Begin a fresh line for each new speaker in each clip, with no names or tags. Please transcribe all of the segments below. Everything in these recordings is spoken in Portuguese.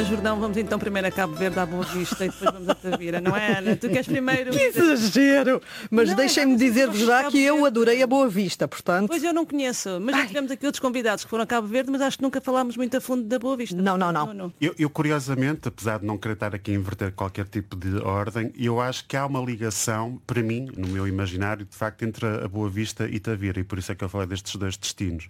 Jordão, vamos então primeiro a Cabo Verde, à Boa Vista, e depois vamos a Tavira, não é, Ana? Tu queres primeiro...
Que exagero! Mas deixem-me dizer-vos já que eu adorei a Boa Vista, portanto...
Pois eu não conheço, mas já tivemos aqui outros convidados que foram a Cabo Verde, mas acho que nunca falámos muito a fundo da Boa Vista.
Não.
Eu curiosamente, apesar de não querer estar aqui a inverter qualquer tipo de ordem, eu acho que há uma ligação, para mim, no meu imaginário, de facto, entre a Boa Vista e Tavira, e por isso é que eu falei destes dois destinos.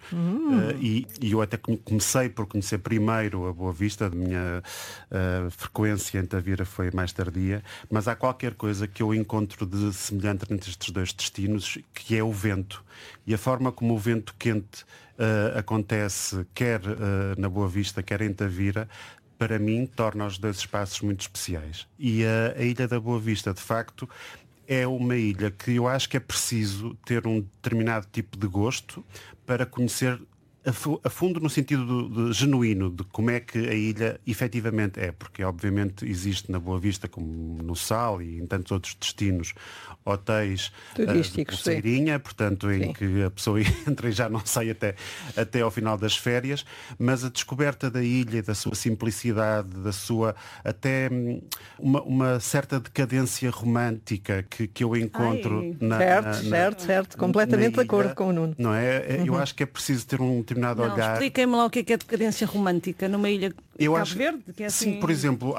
E eu até comecei por conhecer primeiro a Boa Vista, a minha frequência em Tavira foi mais tardia, mas há qualquer coisa que eu encontro de semelhante entre estes dois destinos, que é o vento. E a forma como o vento quente acontece, quer na Boa Vista, quer em Tavira, para mim, torna os dois espaços muito especiais. E a Ilha da Boa Vista, de facto, é uma ilha que eu acho que é preciso ter um determinado tipo de gosto para conhecer a fundo, no sentido de genuíno, de como é que a ilha efetivamente é, porque obviamente existe na Boa Vista, como no Sal e em tantos outros destinos, hotéis
turísticos,
de pulseirinha, portanto, em que a pessoa entra e já não sai até ao final das férias, mas a descoberta da ilha, da sua simplicidade, da sua até uma certa decadência romântica que eu encontro
certo, completamente de acordo com o Nuno.
Não é? Eu acho que é preciso ter um determinado olhar.
Expliquem-me lá o que é decadência romântica numa ilha Cabo Verde, que é assim...
Sim, por exemplo,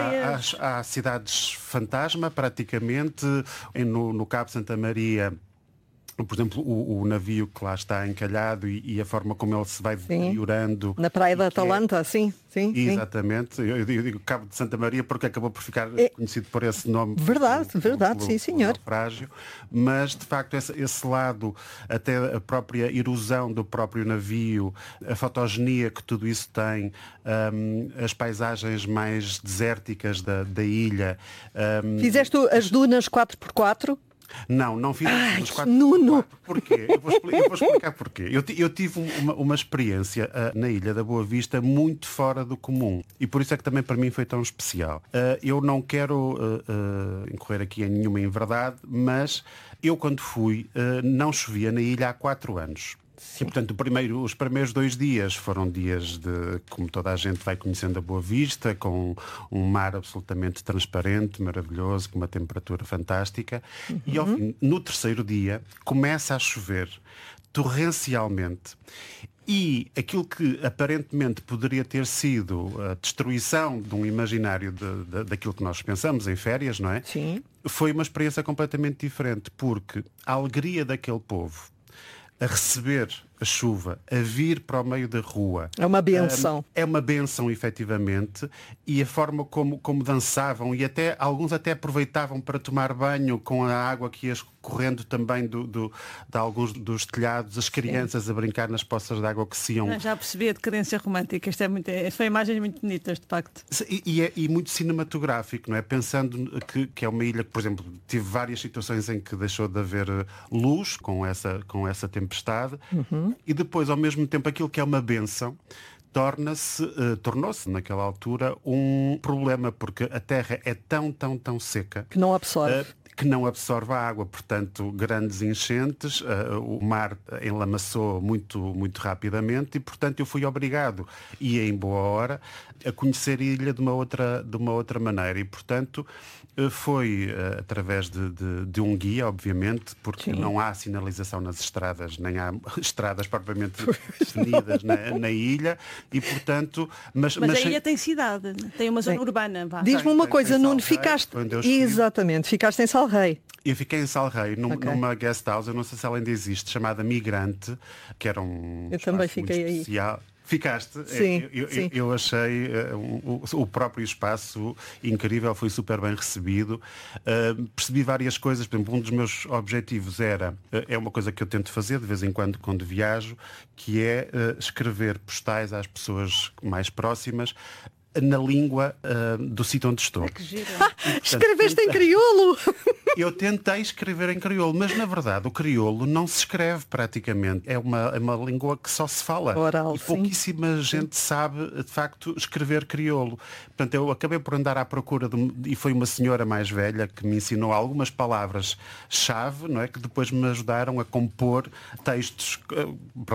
há cidades fantasma, praticamente, no Cabo Santa Maria. Por exemplo, o navio que lá está encalhado e a forma como ele se vai deteriorando.
Na Praia da Atalanta, sim.
Exatamente. Eu digo Cabo de Santa Maria porque acabou por ficar conhecido por esse nome.
Verdade, sim, senhor.
Naufrágio. Mas, de facto, esse lado, até a própria erosão do próprio navio, a fotogenia que tudo isso tem, as paisagens mais desérticas da ilha.
Fizeste as dunas 4x4?
Não fiz os 4x4.
Nuno!
Porquê? Eu vou explicar porquê. Eu tive uma experiência na Ilha da Boa Vista muito fora do comum. E por isso é que também para mim foi tão especial. Eu não quero incorrer aqui em nenhuma inverdade, mas eu quando fui não chovia na ilha há 4 anos. E, portanto, os primeiros 2 dias foram dias de, como toda a gente vai conhecendo a Boa Vista, com um mar absolutamente transparente, maravilhoso, com uma temperatura fantástica. E ao fim, no 3º dia, começa a chover torrencialmente. E aquilo que aparentemente poderia ter sido a destruição de um imaginário daquilo que nós pensamos em férias, não é?
Sim.
Foi uma experiência completamente diferente, porque a alegria daquele povo a receber a chuva, a vir para o meio da rua.
É uma benção.
É uma benção, efetivamente, e a forma como dançavam, e alguns até aproveitavam para tomar banho com a água que ia correndo também de alguns dos telhados, as crianças a brincar nas poças de água que se iam...
Já percebi a decadência romântica. Isto são imagens muito bonitas, de facto.
E muito cinematográfico, não é? Pensando que é uma ilha que, por exemplo, tive várias situações em que deixou de haver luz com essa tempestade. E depois, ao mesmo tempo, aquilo que é uma bênção tornou-se naquela altura um problema, porque a terra é tão seca
que não absorve.
Que não absorve a água, portanto, grandes enchentes, o mar enlamaçou muito rapidamente e, portanto, eu fui obrigado, e em boa hora, a conhecer a ilha de uma outra maneira. E, portanto, foi através de um guia, obviamente, porque não há sinalização nas estradas, nem há estradas propriamente definidas na ilha, e, portanto... Mas
a ilha tem cidade, tem uma zona urbana.
Diz-me uma coisa, Nuno, ficaste... Exatamente, ficaste em Salrei.
Eu fiquei em Salrei, numa guest house, eu não sei se ela ainda existe, chamada Migrante, que era um
eu também fiquei aí.
Especial. Ficaste?
Sim,
eu achei o próprio espaço incrível, foi super bem recebido. Percebi várias coisas. Por exemplo, um dos meus objetivos é uma coisa que eu tento fazer de vez em quando viajo, que é escrever postais às pessoas mais próximas na língua do sítio onde estou.
Escreveste em crioulo!
Eu tentei escrever em crioulo, mas na verdade o crioulo não se escreve praticamente. É uma língua que só se fala.
Oral,
e pouquíssima gente sabe, de facto, escrever crioulo. Portanto, eu acabei por andar à procura e foi uma senhora mais velha que me ensinou algumas palavras-chave, não é? Que depois me ajudaram a compor textos,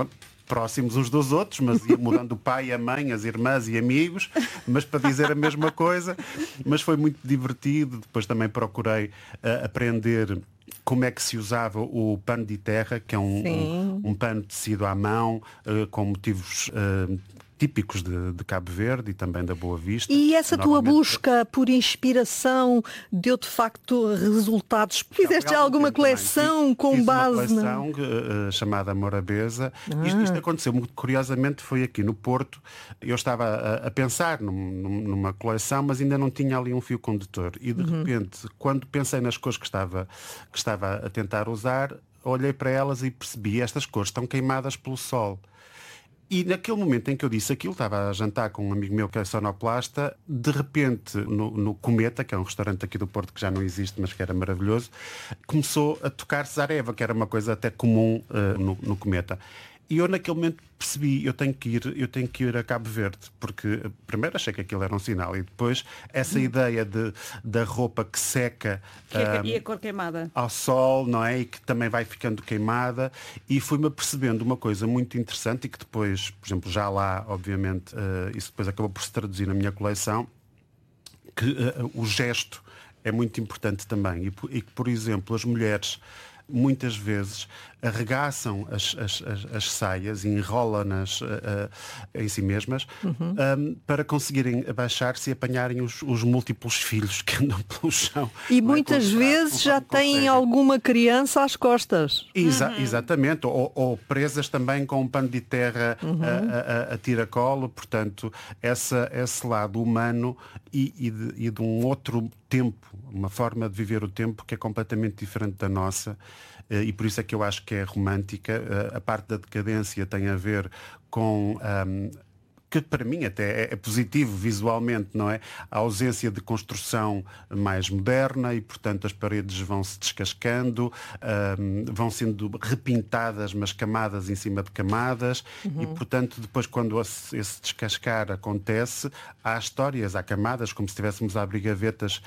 próximos uns dos outros, mas ia mudando o pai, a mãe, as irmãs e amigos, mas para dizer a mesma coisa. Mas foi muito divertido. Depois também procurei aprender como é que se usava o pano de terra, que é um pano tecido à mão, com motivos típicos de Cabo Verde e também da Boa Vista.
E essa tua busca por inspiração deu de facto resultados? Fizeste alguma coleção com base
uma coleção chamada Morabeza. Isto aconteceu muito curiosamente, foi aqui no Porto. Eu estava a pensar numa coleção, mas ainda não tinha ali um fio condutor. E de repente, quando pensei nas cores que estava a tentar usar, olhei para elas e percebi: estas cores estão queimadas pelo sol. E naquele momento em que eu disse aquilo, estava a jantar com um amigo meu que é sonoplasta, de repente no Cometa, que é um restaurante aqui do Porto que já não existe, mas que era maravilhoso, começou a tocar Zareva, que era uma coisa até comum no Cometa. E eu naquele momento percebi, eu tenho que ir a Cabo Verde, porque primeiro achei que aquilo era um sinal e depois essa ideia da roupa que seca
e a cor queimada
ao sol, não é? E que também vai ficando queimada, e fui-me apercebendo uma coisa muito interessante e que depois, por exemplo, já lá, obviamente, isso depois acabou por se traduzir na minha coleção, que o gesto é muito importante também e que, por exemplo, as mulheres muitas vezes arregaçam as saias e enrolam-nas em si mesmas para conseguirem abaixar-se e apanharem os múltiplos filhos que andam pelo chão.
E muitas vezes já têm alguma criança às costas.
Exatamente, ou presas também com um pano de terra a tiracolo. Portanto, esse lado humano e de um outro tempo, uma forma de viver o tempo que é completamente diferente da nossa. E por isso é que eu acho que é romântica. A parte da decadência tem a ver com que para mim até é positivo visualmente, não é? A ausência de construção mais moderna e, portanto, as paredes vão se descascando, vão sendo repintadas, mas camadas em cima de camadas, e, portanto, depois quando esse descascar acontece, há histórias, há camadas, como se estivéssemos a abrir gavetas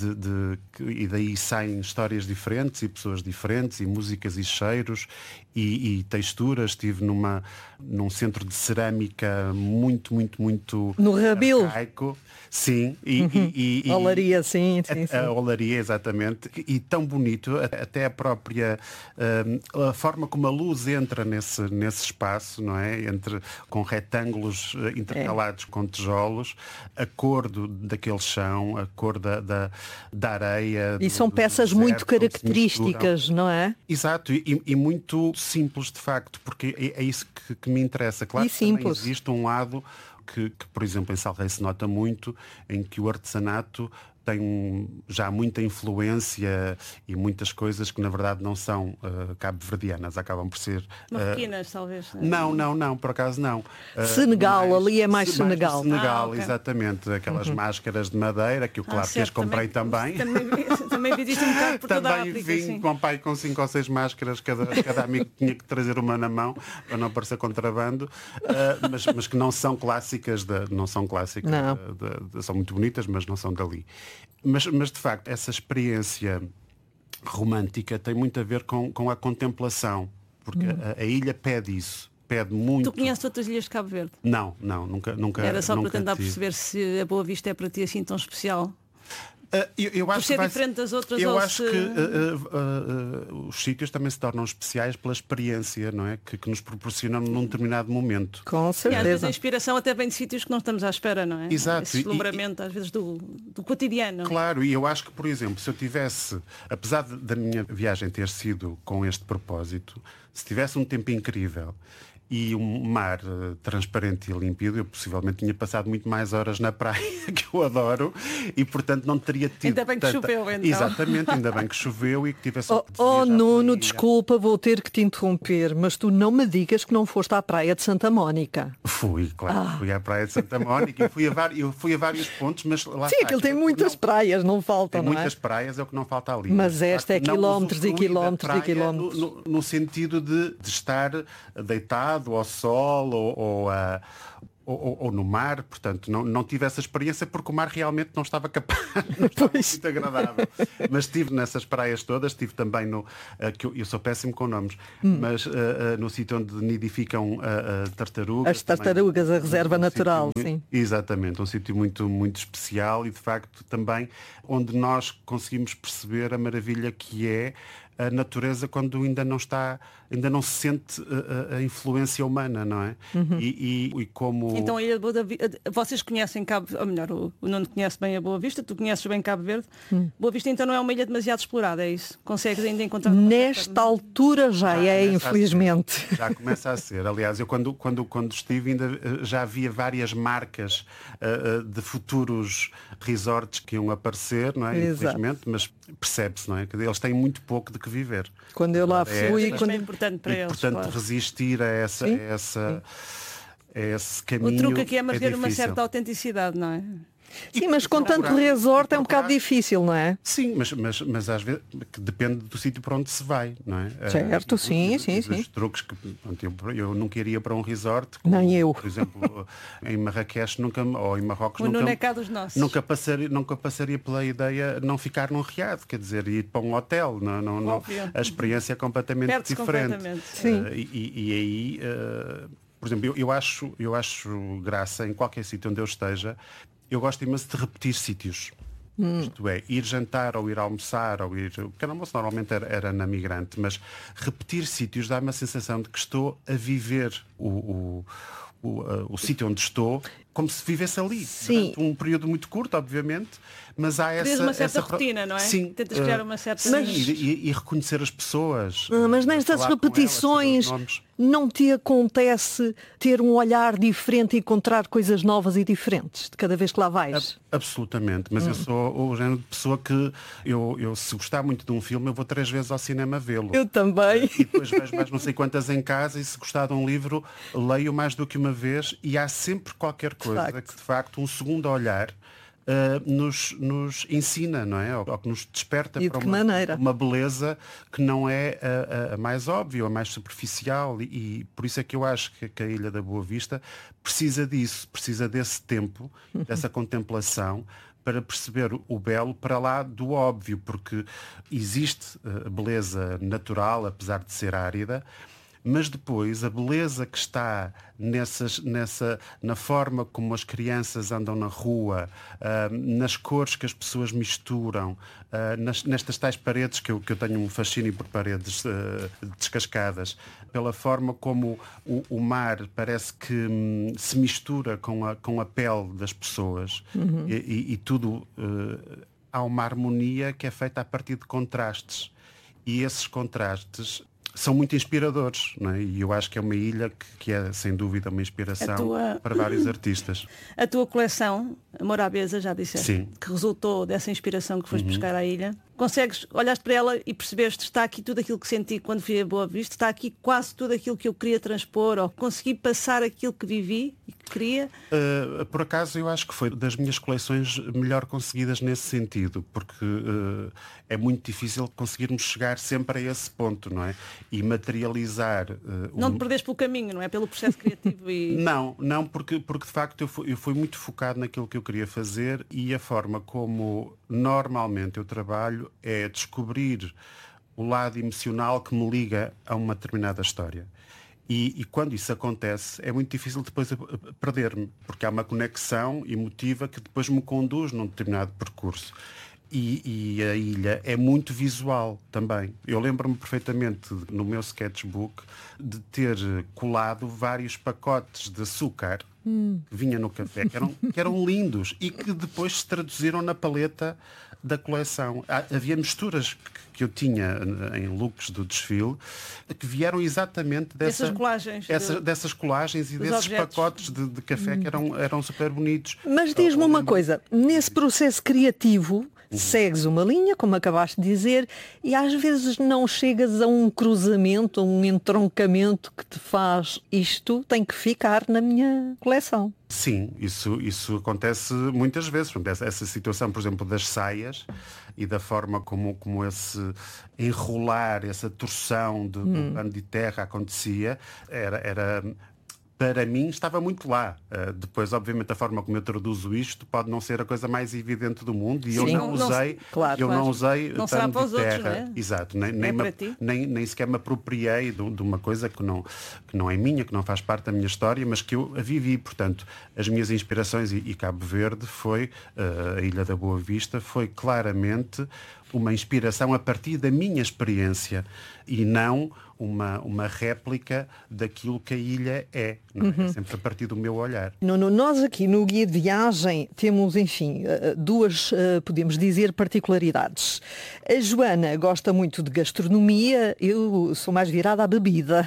e daí saem histórias diferentes e pessoas diferentes e músicas e cheiros e texturas. Estive num centro de cerâmica muito
no Rabil.
Arcaico. Sim.
Olaria, sim.
A olaria, exatamente. E tão bonito, até a própria a forma como a luz entra nesse espaço, não é? Com retângulos intercalados com tijolos, a cor daquele chão, a cor da areia.
E são peças muito características, não é?
Exato, e muito simples, de facto, porque é isso que me interessa. Claro que também existe um lado que, por exemplo, em Salgueiro se nota muito, em que o artesanato tem já muita influência e muitas coisas que na verdade não são cabo-verdianas, acabam por ser...
marroquinas, talvez.
Não, por acaso não.
Senegal, ali é mais Senegal.
Senegal,
okay.
Exatamente. Aquelas máscaras de madeira, que eu claro que as comprei também.
Também vi disto um bocado por toda a
Também
África.
vim com o pai com 5 ou 6 máscaras, cada amigo tinha que trazer uma na mão para não parecer contrabando, mas que não são clássicas, são muito bonitas, mas não são dali. Mas de facto, essa experiência romântica tem muito a ver com a contemplação, porque a ilha pede isso, pede muito.
Tu conheces outras ilhas de Cabo Verde?
Não, nunca.
Era só
nunca
para tentar
tive.
perceber se a Boa Vista é para ti assim tão especial.
Eu acho
por ser
que
diferente das outras.
Eu
ou
acho
se...
que os sítios também se tornam especiais pela experiência, não é? Que nos proporcionam num determinado momento.
Com
E às vezes a
certeza.
inspiração até vem de sítios que não estamos à espera, não é?
Exato.
Esse deslumbramento às vezes do cotidiano.
Claro, e eu acho que, por exemplo, se eu tivesse, apesar da minha viagem ter sido com este propósito, se tivesse um tempo incrível e um mar transparente e límpido, eu possivelmente tinha passado muito mais horas na praia, que eu adoro, e portanto não teria tido
Ainda bem que choveu, então.
Exatamente, ainda bem que choveu e que tivesse...
Nuno, desculpa, vou ter que te interromper, mas tu não me digas que não foste à praia de Santa Mónica.
Fui, claro, fui à praia de Santa Mónica e eu fui a vários pontos, mas lá
Sim, aquilo tem muitas praias, não falta,
tem
não é?
muitas praias, é o que não falta ali.
Mas esta é
Não
quilómetros e
usufrui da
quilómetros e
praia
quilómetros.
No sentido de estar deitado ao sol ou ou no mar, portanto não tive essa experiência porque o mar realmente não estava capaz, não estava muito agradável. Mas estive nessas praias todas, estive também que eu sou péssimo com nomes, mas no sítio onde nidificam tartarugas.
As tartarugas, a reserva natural, sim.
Exatamente, um sítio muito, muito especial e de facto também onde nós conseguimos perceber a maravilha que é a natureza quando ainda não se sente a influência humana, não é? E como...
Então a Ilha de Boa Vista, vocês conhecem ou melhor, o Nuno conhece bem a Boa Vista, tu conheces bem Cabo Verde. Boa Vista então não é uma ilha demasiado explorada, é isso? Consegues ainda encontrar...
Nesta altura já é, infelizmente.
Já começa a ser. Aliás, eu quando estive ainda já havia várias marcas de futuros resorts que iam aparecer, não é? Infelizmente, mas percebe-se, não é? Que eles têm muito pouco de que viver.
Quando eu lá fui...
É importante para eles,
portanto,
claro.
resistir a esse caminho.
O truque aqui é manter uma
difícil.
certa autenticidade, não é?
Sim, mas com tanto resort é um bocado difícil, não é?
Sim, mas às vezes que depende do sítio para onde se vai, não é?
Certo, sim.
Os truques que eu nunca iria para um resort.
Nem eu.
Por exemplo, em Marrakech ou em Marrocos
o Nuno é cá dos nossos.
nunca passaria pela ideia de não ficar num riad, quer dizer, ir para um hotel. Não, a experiência é completamente
Perde-se
diferente.
Completamente.
Sim.
E aí, por exemplo, eu acho graça em qualquer sítio onde eu esteja. Eu gosto imenso de repetir sítios. Isto é, ir jantar ou ir almoçar ou ir... O pequeno almoço normalmente era na Migrante, mas repetir sítios dá-me a sensação de que estou a viver o sítio onde estou como se vivesse ali.
Sim.
Durante um período muito curto, obviamente, mas há
Crias uma certa rotina, não é?
Sim.
Tentas criar uma certa...
Sim, e reconhecer as pessoas.
Mas nestas
falar com
repetições
elas, nomes.
não te acontece ter um olhar diferente e encontrar coisas novas e diferentes de cada vez que lá vais?
Absolutamente, mas eu sou o género de pessoa que eu se gostar muito de um filme, eu vou 3 vezes ao cinema vê-lo.
Eu também.
E depois vejo mais não sei quantas em casa e se gostar de um livro, leio mais do que uma vez e há sempre qualquer coisa que de facto um segundo olhar nos ensina, não é? Ou que nos desperta
E
para
de que maneira?
uma beleza que não é a mais óbvia, a mais superficial e por isso é que eu acho que a Ilha da Boa Vista precisa disso, precisa desse tempo, dessa contemplação para perceber o belo para lá do óbvio, porque existe beleza natural, apesar de ser árida, mas depois a beleza que está na forma como as crianças andam na rua, nas cores que as pessoas misturam, nestas tais paredes que eu tenho um fascínio por paredes descascadas, pela forma como o mar parece que se mistura com a pele das pessoas e tudo há uma harmonia que é feita a partir de contrastes e esses contrastes são muito inspiradores, não é? E eu acho que é uma ilha que é, sem dúvida, uma inspiração para vários artistas.
A tua coleção, Morabeza, já disseste,
Sim.
que resultou dessa inspiração que foste buscar à ilha. Consegues, olhaste para ela e percebeste, está aqui tudo aquilo que senti quando fui a Boa Vista, está aqui quase tudo aquilo que eu queria transpor, ou consegui passar aquilo que vivi e que queria?
Por acaso eu acho que foi das minhas coleções melhor conseguidas nesse sentido, porque é muito difícil conseguirmos chegar sempre a esse ponto, não é? E materializar...
Não te perdeste pelo caminho, não é? Pelo processo criativo e...
Não, porque de facto eu fui muito focado naquilo que eu queria fazer e a forma como normalmente eu trabalho é descobrir o lado emocional que me liga a uma determinada história. E quando isso acontece, é muito difícil depois perder-me, porque há uma conexão emotiva que depois me conduz num determinado percurso. E a ilha é muito visual também. Eu lembro-me perfeitamente, no meu sketchbook, de ter colado vários pacotes de açúcar que vinha no café, que eram lindos e que depois se traduziram na paleta da coleção. Havia misturas que eu tinha em looks do desfile que vieram exatamente dessas colagens e desses
objetos.
pacotes de café que eram super bonitos.
Mas diz-me uma coisa, nesse processo criativo segues uma linha, como acabaste de dizer, e às vezes não chegas a um cruzamento, a um entroncamento que te faz isto tem que ficar na minha coleção.
Sim, isso acontece muitas vezes. Essa situação, por exemplo, das saias e da forma como esse enrolar, essa torção do pano de terra acontecia, era para mim estava muito lá. Depois, obviamente, a forma como eu traduzo isto pode não ser a coisa mais evidente do mundo e eu não usei, não usei
não será para os
terra.
outros, não é?
Exato, nem sequer me apropriei de uma coisa que não é minha, que não faz parte da minha história, mas que eu a vivi. Portanto, as minhas inspirações e Cabo Verde foi, a Ilha da Boa Vista, foi claramente uma inspiração a partir da minha experiência e não uma réplica daquilo que a ilha é. Não é? É sempre a partir do meu olhar.
Nós aqui no Guia de Viagem temos, enfim, duas, podemos dizer, particularidades. A Joana gosta muito de gastronomia, eu sou mais virada à bebida.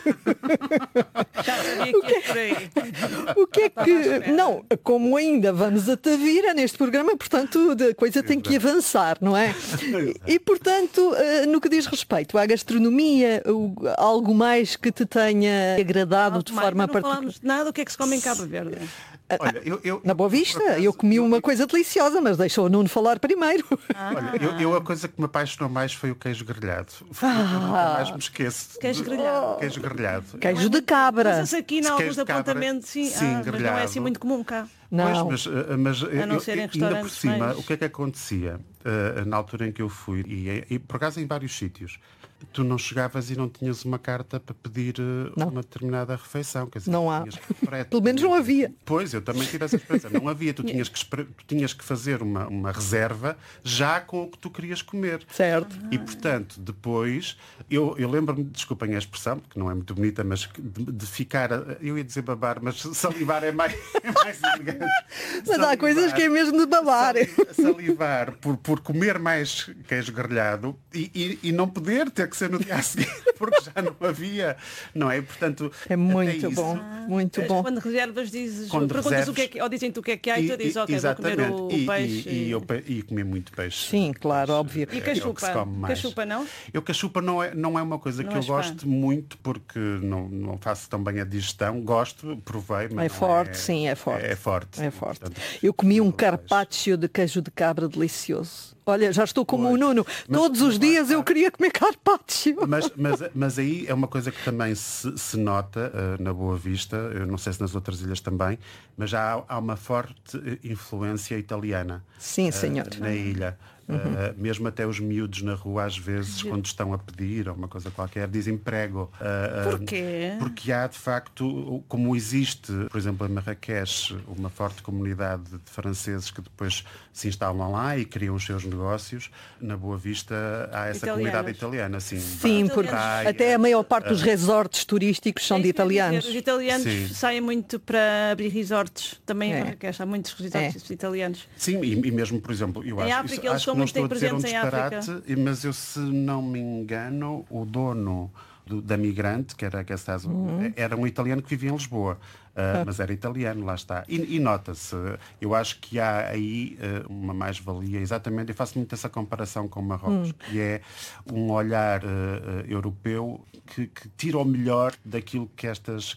Já sabia que ia por aí.
O que é que... Não, como ainda vamos a Tavira neste programa, portanto, a coisa tem que avançar, não é? E, portanto, no que diz respeito à gastronomia, algo mais que te tenha agradado de forma particular?
Não falámos de nada, o que é que se come em Cabo Verde?
Olha,
na Boa Vista, eu comi uma coisa deliciosa, mas deixou o Nuno falar primeiro.
Olha, a coisa que me apaixonou mais foi o queijo grelhado. Eu nunca mais me esqueço.
Queijo grelhado.
Queijo grelhado.
Queijo de cabra.
Mas aqui em alguns apontamentos, sim, mas não é assim muito comum cá.
Não.
Pois, mas
a não ser em
ainda por cima,
mais...
o que é que acontecia na altura em que eu fui, e por acaso em vários sítios, tu não chegavas e não tinhas uma carta para pedir uma determinada refeição. Quer dizer,
não há.
Frete,
pelo menos não havia.
Pois, eu também tive essa experiência. Não havia. Tu tinhas que fazer uma reserva já com o que tu querias comer.
Certo.
E, portanto, depois, eu lembro-me, desculpem a expressão, porque não é muito bonita, mas de ficar, eu ia dizer babar, mas salivar é mais elegante.
Mas salivar, há coisas que é mesmo de babar.
Salivar por comer mais queijo grelhado e não poder ter que ser no dia a seguir, porque já não havia, não é? Portanto,
é muito bom, muito bom.
Quando reservas, perguntas o que é que, ou dizem-te o que é que há e tu dizes, ok, vou comer o peixe.
E comer muito peixe.
Sim, claro, óbvio.
E cachupa? Cachupa não?
Cachupa não é uma coisa que eu gosto muito, porque não faço tão bem a digestão. Gosto, provei, mas
é forte, sim, é forte.
É forte.
É forte. Portanto, eu comi um carpaccio de queijo de cabra delicioso. Olha, já estou como o Nuno. Todos os dias eu queria comer carpaccio.
Mas aí é uma coisa que também se nota na Boa Vista, eu não sei se nas outras ilhas também, mas já há uma forte influência italiana.
Sim, senhor.
Na ilha. Mesmo até os miúdos na rua, às vezes, quando estão a pedir ou uma coisa qualquer, dizem prego.
Porquê?
Porque há, de facto, como existe, por exemplo, em Marrakech, uma forte comunidade de franceses que depois se instalam lá e criam os seus negócios, na Boa Vista há essa comunidade italiana.
Sim, porque até a maior parte dos resorts turísticos são de italianos.
Os italianos saem muito para abrir resorts, também em Marrakech, há muitos resorts italianos.
Sim, e mesmo, por exemplo, eu acho que não estou a dizer um disparate, mas eu, se não me engano, o dono da Migrante, que era era um italiano que vivia em Lisboa, mas era italiano, lá está. E nota-se, eu acho que há aí uma mais-valia, exatamente, eu faço muito essa comparação com Marrocos, que é um olhar europeu que tira o melhor daquilo que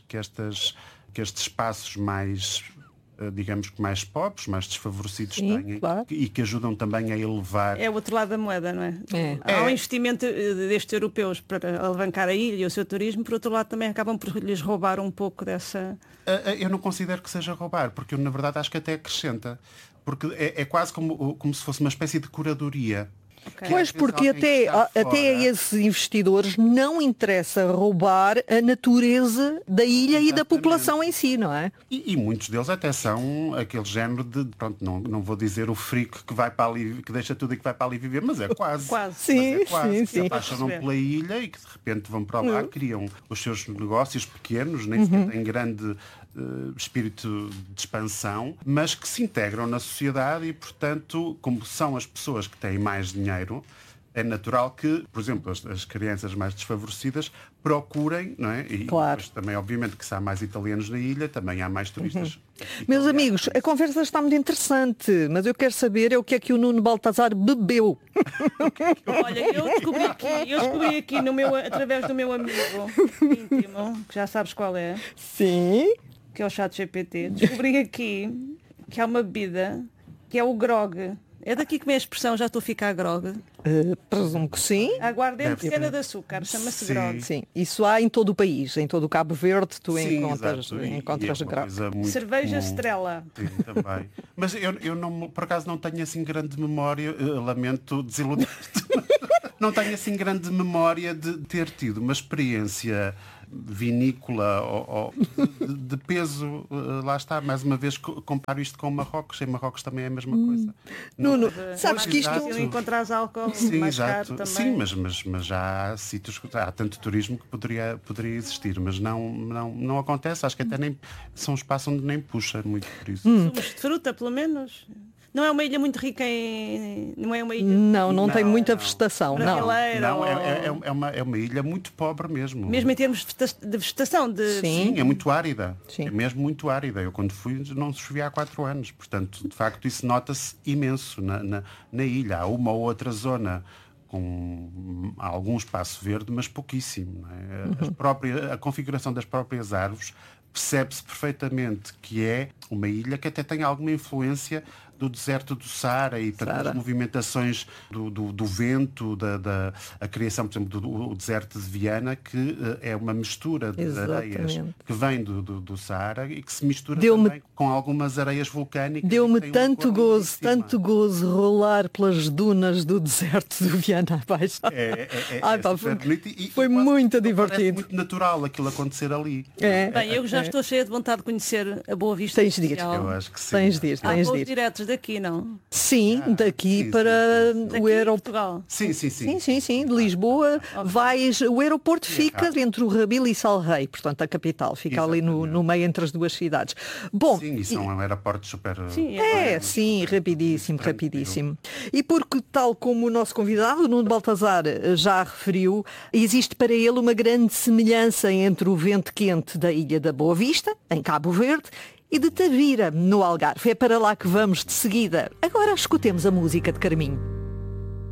estes espaços mais, digamos que mais pobres, mais desfavorecidos têm, claro. E que ajudam também a elevar.
É o outro lado da moeda, não é? Há um investimento destes europeus para alavancar a ilha e o seu turismo, por outro lado também acabam por lhes roubar um pouco dessa...
Eu não considero que seja roubar, porque eu na verdade acho que até acrescenta, porque é quase como se fosse uma espécie de curadoria.
Okay. Pois, porque até a esses investidores não interessa roubar a natureza da ilha e da população em si, não é?
E muitos deles até são aquele género de, pronto, não vou dizer o frico que vai para ali, que deixa tudo e que vai para ali viver, mas é quase.
Sim,
sim.
Se
apaixonam pela ilha e que de repente vão para lá, criam os seus negócios pequenos, nem sequer têm grande espírito de expansão, mas que se integram na sociedade e, portanto, como são as pessoas que têm mais dinheiro, é natural que, por exemplo, as crianças mais desfavorecidas procurem, não é? E depois também, obviamente, que se há mais italianos na ilha, também há mais turistas.
Meus amigos, a conversa está muito interessante, mas eu quero saber o que é que o Nuno Baltazar bebeu.
Olha, eu descobri aqui através do meu amigo íntimo, que já sabes qual é.
Sim.
Que é o ChatGPT. Descobri aqui que há uma bebida que é o grog. É daqui que vem a expressão já estou a ficar grog.
Presumo que sim.
A aguardente
Deve
cana
ser.
de açúcar, chama-se
Sim.
grog.
Sim, isso há em todo o país, em todo o Cabo Verde, tu
Sim,
encontras
exato. E
encontras
é uma
grog.
coisa muito
Cerveja
comum.
Estrela.
Sim, também. Mas eu não, por acaso não tenho assim grande memória, lamento desiludir-te. Não tenho assim grande memória de ter tido uma experiência vinícola ou de peso. Lá está, mais uma vez comparo isto com Marrocos. Em Marrocos também é a mesma coisa.
Nuno,
Não-
sabes que isto...
Exato.
Se encontrares álcool
Sim,
mais
exato.
caro também.
Sim, mas já há sítios, há tanto turismo que poderia existir, mas não acontece. Acho que até nem são um espaço onde nem puxa muito por isso.
Sumos de fruta, pelo menos. Não é uma ilha muito rica em... Não é uma ilha
Não tem
Não,
muita
não.
vegetação, não.
brasileira.
Não,
ou-
é uma ilha muito pobre mesmo.
Mesmo em termos de vegetação. De...
Sim.
Sim, é muito árida.
Sim.
É mesmo muito árida. Eu quando fui não chovia há 4 anos. Portanto, de facto, isso nota-se imenso na ilha. Há uma ou outra zona com algum espaço verde, mas pouquíssimo. Não é? A configuração das próprias árvores percebe-se perfeitamente que é uma ilha que até tem alguma influência do deserto do Saara e portanto,
Saara.
as movimentações do vento, a criação, por exemplo, do deserto de Viana, que é uma mistura de areias
Exatamente.
que vem do Saara e que se mistura
Deu-me-
também com algumas areias vulcânicas.
Deu-me
e tem
tanto
cor
gozo,
lindíssima.
tanto gozo rolar pelas dunas do deserto do Viana abaixo. Ai, pá,
super bonito e
foi
quase
muito
parece
divertido.
muito natural aquilo acontecer ali.
Bem, eu já estou cheia de vontade de conhecer a Boa Vista.
Tens de ir.
Especial.
Eu acho que sim.
Tens de ir,
Há
tens de
voos
ir.
diretos daqui, não?
Sim, daqui
sim,
para
Daqui
o
de
aeroporto.
Portugal.
Sim.
Sim, de Lisboa vais, o aeroporto fica
rápido.
entre o Rabil e Salrei, portanto a capital, fica ali no meio entre as duas cidades. Bom,
Sim, e são aeroportos super...
Sim,
sim, rapidíssimo,
Tranquilo.
rapidíssimo. E porque, tal como o nosso convidado, Nuno Baltazar, já referiu, existe para ele uma grande semelhança entre o vento quente da Ilha da Boa Vista, em Cabo Verde, e de Tavira, no Algarve. É para lá que vamos de seguida. Agora escutemos a música de Carminho.